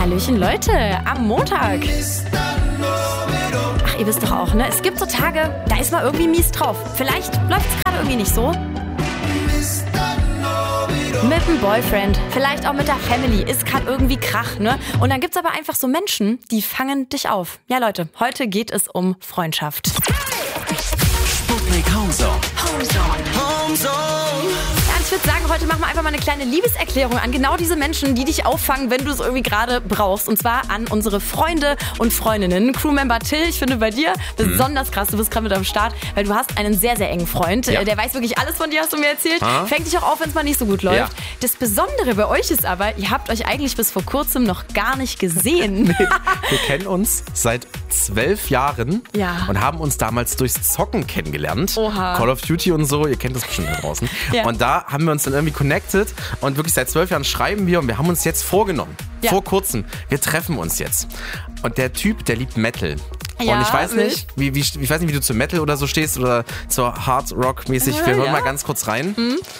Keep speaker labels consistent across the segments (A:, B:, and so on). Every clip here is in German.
A: Hallöchen Leute, am Montag. Ach, ihr wisst doch auch, ne? Es gibt so Tage, da ist man irgendwie mies drauf. Vielleicht läuft es gerade irgendwie nicht so. Mit dem Boyfriend, vielleicht auch mit der Family, ist gerade irgendwie Krach, ne? Und dann gibt's aber einfach so Menschen, die fangen dich auf. Ja Leute, heute geht es um Freundschaft.
B: Sputnik Homezone.
A: Ja, ich würde sagen, heute machen wir einfach mal eine kleine Liebeserklärung an genau diese Menschen, die dich auffangen, wenn du es irgendwie gerade brauchst. Und zwar an unsere Freunde und Freundinnen. Crewmember Till, ich finde bei dir besonders krass, du bist gerade mit am Start, weil du hast einen sehr, sehr engen Freund. Ja. Der weiß wirklich alles von dir, hast du mir erzählt. Fängt dich auch auf, wenn es mal nicht so gut läuft. Ja. Das Besondere bei euch ist aber, ihr habt euch eigentlich bis vor kurzem noch gar nicht gesehen.
C: Nee, wir kennen uns seit 12 Jahren und haben uns damals durchs Zocken kennengelernt.
A: Oha.
C: Call of Duty und so, ihr kennt das bestimmt da draußen. Ja. Und da haben wir uns dann irgendwie connected und wirklich seit 12 Jahren schreiben wir und wir haben uns jetzt vorgenommen, vor kurzem, wir treffen uns jetzt. Und der Typ, der liebt Metal.
A: Ja,
C: und ich weiß nicht, ich weiß nicht, wie du zu Metal oder so stehst oder zur Hard Rock mäßig. Wir hören mal ganz kurz rein.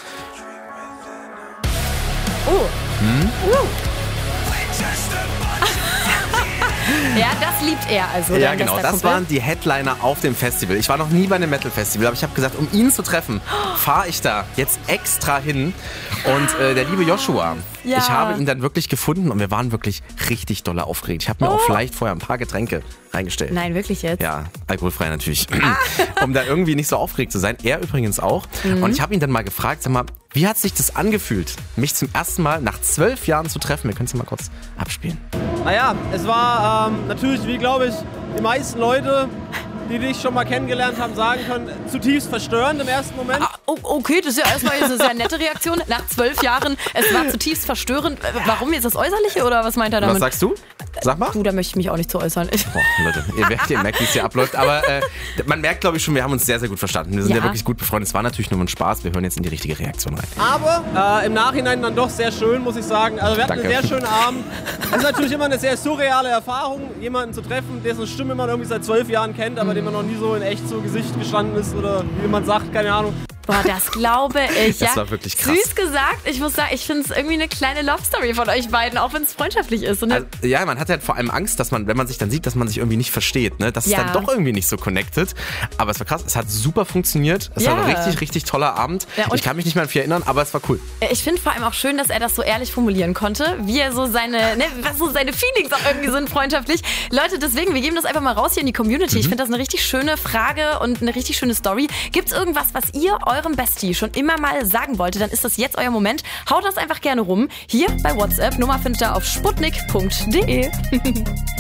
A: Ja, das liebt er also.
C: Ja, genau. Das waren die Headliner auf dem Festival. Ich war noch nie bei einem Metal-Festival, aber ich habe gesagt, um ihn zu treffen, fahre ich da jetzt extra hin. Und der liebe Joshua, ich habe ihn dann wirklich gefunden und wir waren wirklich richtig dolle aufgeregt. Ich habe mir auch vielleicht vorher ein paar Getränke reingestellt.
A: Nein, wirklich jetzt?
C: Ja, alkoholfrei natürlich. Um da irgendwie nicht so aufgeregt zu sein. Er übrigens auch. Und ich habe ihn dann mal gefragt, sag mal, wie hat sich das angefühlt, mich zum ersten Mal nach 12 Jahren zu treffen? Wir können es mal kurz abspielen.
D: Naja, es war natürlich, wie glaube ich, die meisten Leute, die dich schon mal kennengelernt haben, sagen können, zutiefst verstörend im ersten Moment.
A: Okay, das ist ja erstmal eine sehr nette Reaktion. Nach 12 Jahren, es war zutiefst verstörend. Warum jetzt das Äußerliche oder was meint er damit?
C: Was sagst du? Sag mal.
A: Du, da möchte ich mich auch nicht zu äußern.
C: Boah, Leute, ihr merkt, wie es hier abläuft. Aber man merkt, glaube ich, schon, wir haben uns sehr, sehr gut verstanden. Wir sind ja wirklich gut befreundet. Es war natürlich nur ein Spaß. Wir hören jetzt in die richtige Reaktion rein.
D: Aber im Nachhinein dann doch sehr schön, muss ich sagen. Also wir hatten einen sehr schönen Abend. Es ist natürlich immer eine sehr surreale Erfahrung, jemanden zu treffen, dessen Stimme man irgendwie seit 12 Jahren kennt, aber dem man noch nie so in echt zu Gesicht gestanden ist oder wie man sagt, keine Ahnung.
A: Boah, das glaube ich.
C: Das war wirklich krass.
A: Süß gesagt. Ich muss sagen, ich finde es irgendwie eine kleine Love-Story von euch beiden, auch wenn es freundschaftlich ist.
C: Also, ja, man hat halt vor allem Angst, dass man, wenn man sich dann sieht, dass man sich irgendwie nicht versteht. Ne? Das ist dann doch irgendwie nicht so connected. Aber es war krass. Es hat super funktioniert. Es war ein richtig, richtig toller Abend. Ja, ich kann mich nicht mehr an viel erinnern, aber es war cool. Ich
A: finde vor allem auch schön, dass er das so ehrlich formulieren konnte, wie er so was so seine Feelings auch irgendwie sind freundschaftlich. Leute, deswegen, wir geben das einfach mal raus hier in die Community. Ich finde das eine richtig schöne Frage und eine richtig schöne Story. Gibt es irgendwas, was ihr eurem Bestie schon immer mal sagen wollte, dann ist das jetzt euer Moment. Haut das einfach gerne rum. Hier bei WhatsApp. Nummer findet ihr auf sputnik.de.